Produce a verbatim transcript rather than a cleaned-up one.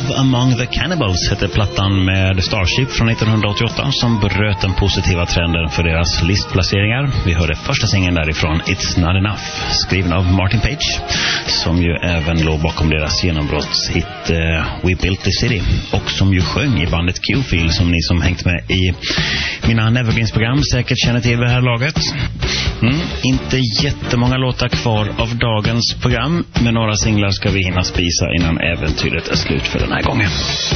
Love Among the Cannibals hette plattan med Starship från nittonhundraåttioåtta som bröt den positiva trenden för deras listplaceringar. Vi hörde första singeln därifrån, It's Not Enough, skriven av Martin Page, som ju även låg bakom deras genombrottshit uh, We Built the City, och som ju sjöng i bandet Q-Feel, som ni som hängt med i mina Nevergreens-program säkert känner till vid det här laget. Mm, inte jättemånga låtar kvar av dagens program, men några singlar ska vi hinna spisa innan äventyret är slut för den här gången.